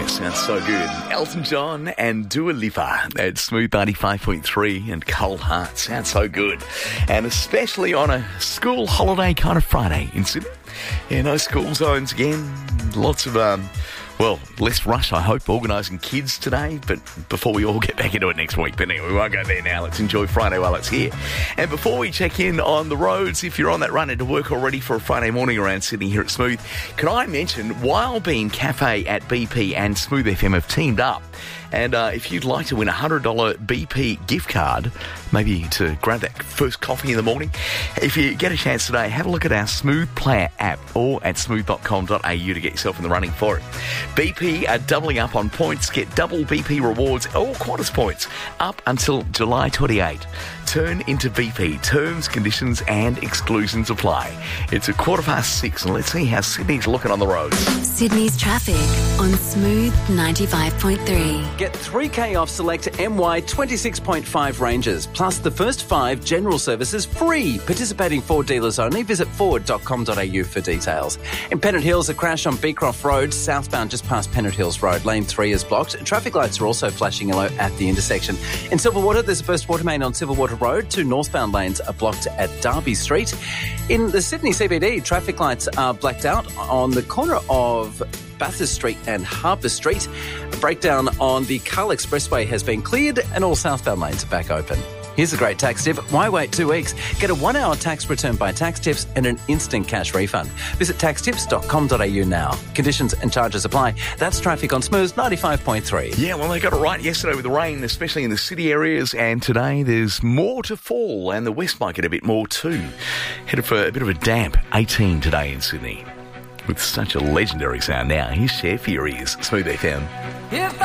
It sounds so good. Elton John and Dua Lipa at Smooth 95.3 and Cold Heart. Sounds so good. And especially on a school holiday kind of Friday in Sydney. Yeah, no school zones again. Lots of, less rush, I hope, organising kids today, but before we all get back into it next week. But anyway, we won't go there now. Let's enjoy Friday while it's here. And before we check in on the roads, if you're on that run into work already for a Friday morning around Sydney here at Smooth, can I mention Wild Bean Cafe at BP and Smooth FM have teamed up. And if you'd like to win a $100 BP gift card, maybe to grab that first coffee in the morning, if you get a chance today, have a look at our Smooth Player app or at smooth.com.au to get yourself in the running for it. BP are doubling up on points. Get double BP rewards or Qantas points up until July 28. Turn into BP. Terms, conditions and exclusions apply. It's 6:15 and let's see how Sydney's looking on the roads. Sydney's traffic on Smooth 95.3. Get 3K off select MY 26.5 ranges, plus the first 5 general services free. Participating Ford dealers only. Visit ford.com.au for details. In Pennant Hills, a crash on Beecroft Road, southbound just past Pennant Hills Road. Lane 3 is blocked. Traffic lights are also flashing yellow at the intersection. In Silverwater, there's a burst water main on Silverwater Road. 2 northbound lanes are blocked at Derby Street. In the Sydney CBD, traffic lights are blacked out on the corner of Bathurst Street and Harper Street. A breakdown on the Carl Expressway has been cleared and all southbound lanes are back open. Here's a great tax tip. Why wait 2 weeks? Get a 1-hour tax return by Tax Tips and an instant cash refund. Visit taxtips.com.au now. Conditions and charges apply. That's traffic on Smooth 95.3. Yeah, well, they got it right yesterday with the rain, especially in the city areas, and today there's more to fall, and the west might get a bit more too. Headed for a bit of a damp 18 today in Sydney. With such a legendary sound now, here's Cher for your ears. Smooth FM.